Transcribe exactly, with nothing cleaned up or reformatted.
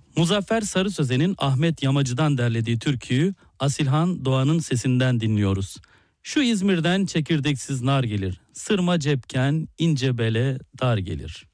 Muzaffer Sarı Sözen'in Ahmet Yamacı'dan derlediği türküyü Asilhan Doğan'ın sesinden dinliyoruz. Şu İzmir'den çekirdeksiz nar gelir, sırma cepken ince bele dar gelir.